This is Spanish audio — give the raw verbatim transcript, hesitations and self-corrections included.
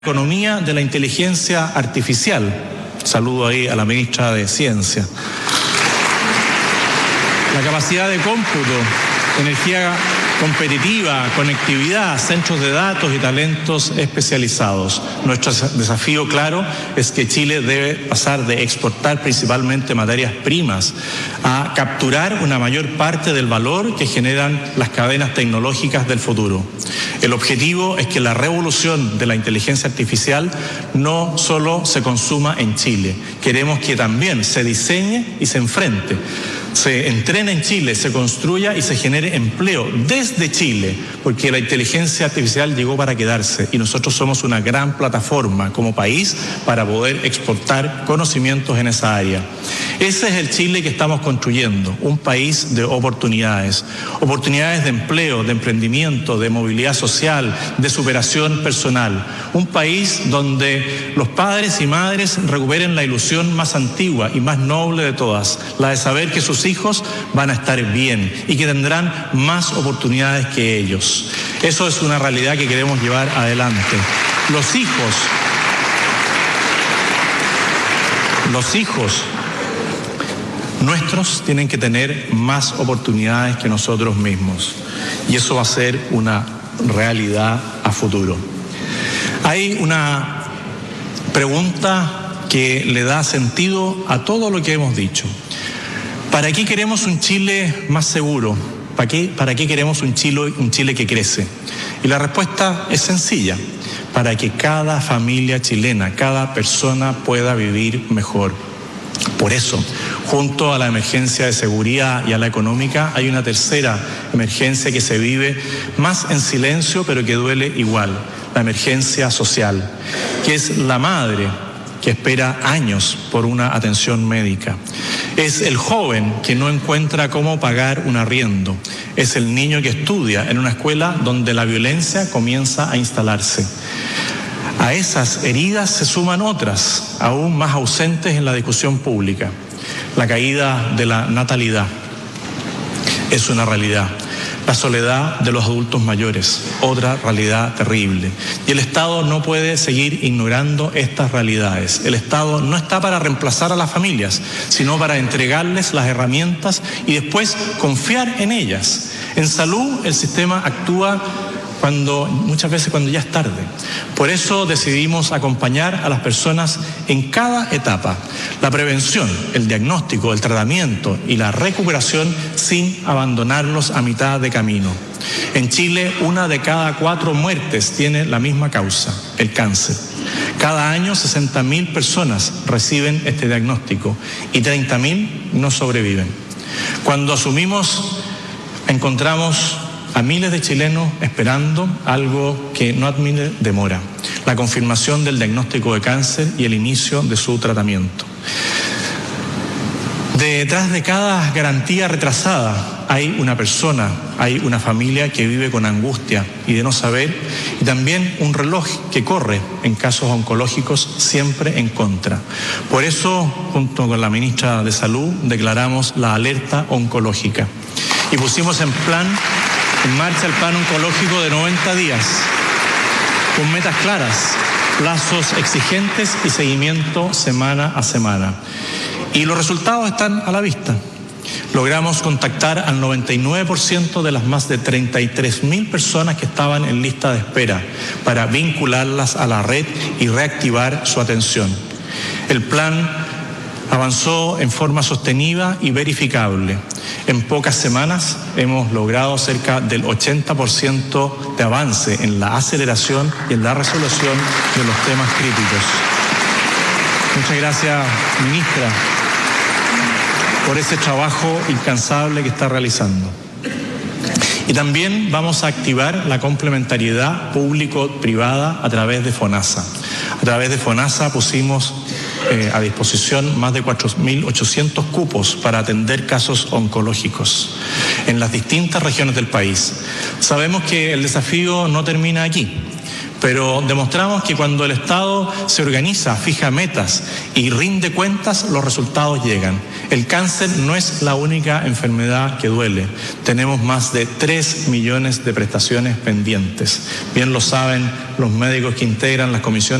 Economía de la inteligencia artificial. Saludo ahí a la ministra de Ciencia. La capacidad de cómputo, energía competitiva, conectividad, centros de datos y talentos especializados. Nuestro desafío, claro, es que Chile debe pasar de exportar principalmente materias primas a capturar una mayor parte del valor que generan las cadenas tecnológicas del futuro. El objetivo es que la revolución de la inteligencia artificial no solo se consuma en Chile. Queremos que también se diseñe y se enfrente, se entrene en Chile, se construya y se genere empleo desde Chile, porque la inteligencia artificial llegó para quedarse y nosotros somos una gran plataforma como país para poder exportar conocimientos en esa área. Ese es el Chile que estamos construyendo, un país de oportunidades, oportunidades de empleo, de emprendimiento, de movilidad social, de superación personal, un país donde los padres y madres recuperen la ilusión más antigua y más noble de todas, la de saber que sus hijos van a estar bien y que tendrán más oportunidades que ellos. Eso es una realidad que queremos llevar adelante. Los hijos, los hijos nuestros tienen que tener más oportunidades que nosotros mismos y eso va a ser una realidad a futuro. Hay una pregunta que le da sentido a todo lo que hemos dicho. ¿Para qué queremos un Chile más seguro? ¿Para qué, para qué queremos un Chile, un Chile que crece? Y la respuesta es sencilla, para que cada familia chilena, cada persona pueda vivir mejor. Por eso, junto a la emergencia de seguridad y a la económica, hay una tercera emergencia que se vive más en silencio, pero que duele igual, la emergencia social, que es la madre que espera años por una atención médica. Es el joven que no encuentra cómo pagar un arriendo. Es el niño que estudia en una escuela donde la violencia comienza a instalarse. A esas heridas se suman otras, aún más ausentes en la discusión pública. La caída de la natalidad es una realidad. La soledad de los adultos mayores, otra realidad terrible. Y el Estado no puede seguir ignorando estas realidades. El Estado no está para reemplazar a las familias, sino para entregarles las herramientas y después confiar en ellas. En salud, el sistema actúa cuando, muchas veces cuando ya es tarde. Por eso decidimos acompañar a las personas en cada etapa. La prevención, el diagnóstico, el tratamiento y la recuperación sin abandonarlos a mitad de camino. En Chile, una de cada cuatro muertes tiene la misma causa, el cáncer. Cada año sesenta mil personas reciben este diagnóstico y treinta mil no sobreviven. Cuando asumimos, encontramos a miles de chilenos esperando algo que no admite demora, la confirmación del diagnóstico de cáncer y el inicio de su tratamiento. Detrás de cada garantía retrasada hay una persona, hay una familia que vive con angustia y de no saber, y también un reloj que corre en casos oncológicos siempre en contra. Por eso, junto con la ministra de Salud, declaramos la alerta oncológica y pusimos en plan en marcha el plan oncológico de noventa días, con metas claras, plazos exigentes y seguimiento semana a semana. Y los resultados están a la vista. Logramos contactar al noventa y nueve por ciento de las más de treinta y tres mil personas que estaban en lista de espera para vincularlas a la red y reactivar su atención. El plan avanzó en forma sostenida y verificable. En pocas semanas hemos logrado cerca del ochenta por ciento de avance en la aceleración y en la resolución de los temas críticos. Muchas gracias, ministra, por ese trabajo incansable que está realizando. Y también vamos a activar la complementariedad público-privada a través de FONASA. A través de FONASA pusimos eh, a disposición más de cuatro mil ochocientos cupos para atender casos oncológicos en las distintas regiones del país. Sabemos que el desafío no termina aquí, pero demostramos que cuando el Estado se organiza, fija metas y rinde cuentas, los resultados llegan. El cáncer no es la única enfermedad que duele. Tenemos más de tres millones de prestaciones pendientes. Bien lo saben los médicos que integran las comisiones